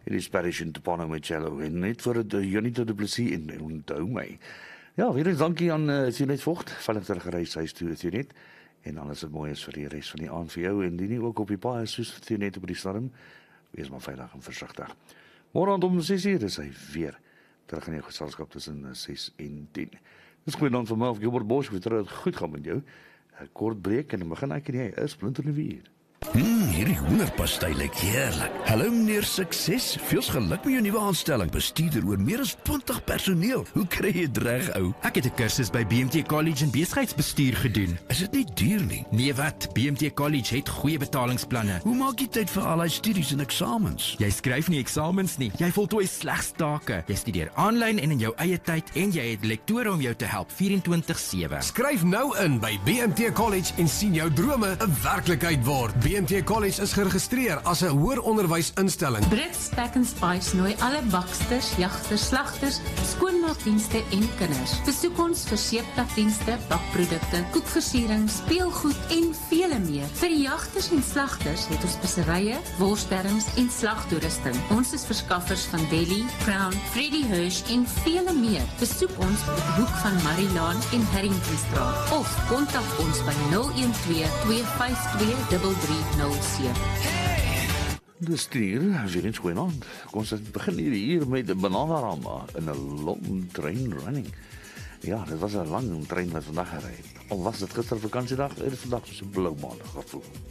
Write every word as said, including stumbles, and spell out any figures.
en die Spanish en Topano met cello, en net vir het uh, Jonita du Plessis en onthou my. Ja, weer eens dankie aan uh, Thionet Vogt, veilig teruggereis huis toe, Thionet, en alles wat mooi is vir die rest van die aand vir jou, en die nie ook op die paai soos Thionet op die storm, wees maar veilig en versigtig. Morgen om ses uur is hy weer terug in jou geselskap tussen ses en tien. Dis goeie dan van my, of Gilbert Bosch, weet dat het goed gaan met jou. Een kort breek en dan begin ek en jy is splinternuwe uur. Hmm, hierdie hoenderpastei lyk heerlik. Hallo meneer Sukses, veels geluk met jou nuwe aanstelling. Bestuurder oor meer as twintig personeel. Hoe kry jy dit reg, ou? Ek het 'n kursus by B M T College in besigheidsbestuur gedoen. Is dit nie duur nie? Nee wat, B M T College het goeie betalingsplanne. Hoe maak jy tyd vir al die studies en eksamens? Jy skryf nie eksamens nie. Jy voltooi slegs take. Jy studeer aanlyn en in jou eie tyd en jy het lektore om jou te help vierentwintig sewe. Skryf nou in by B M T College en sien jou drome 'n werklikheid word. B M T College is geregistreer as 'n hoër onderwysinstelling. Brits Pack and Spice nooi alle baksters, jagters, slagters, skoonmaakdienste en kinders. Besoek ons vir seeptakdienste, bakprodukte, koekversiering, speelgoed en vele meer. Vir die jagters en slagters het ons speserye, worssterms en slagtoerusting. Ons is verskaffers van Deli, Crown, Freddy Hirsch en vele meer. Besoek ons op die hoek van Marilaan en Harringtonstraat of kontak ons by nul een twee, twee vyf twee, drie drie nul sewe. Dis hier, weer eens goeienaand. Kom ons begin hierdie hier met die Bananarama in 'n long train running. Ja, dit was 'n lang trein wat vandag gery het. Al was dit gister vakansiedag, het dit vandag so 'n blou maandag gevoel.